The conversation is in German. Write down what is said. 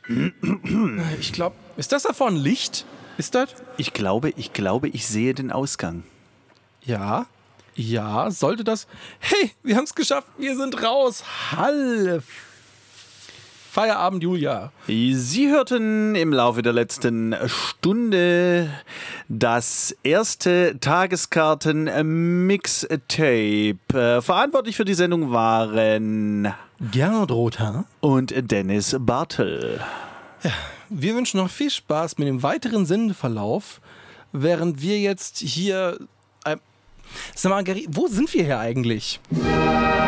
Ich glaube, ist das da vorne ein Licht? Ist das? Ich glaube, ich sehe den Ausgang. Ja. Ja, sollte das... Hey, wir haben es geschafft. Wir sind raus. Halle. Feierabend, Julia. Sie hörten im Laufe der letzten Stunde das erste Tageskarten-Mixtape. Verantwortlich für die Sendung waren Gernot Rothaar und Dennis Bartel. Ja, wir wünschen noch viel Spaß mit dem weiteren Sendeverlauf, während wir jetzt hier... Sag mal, Gary, wo sind wir hier eigentlich?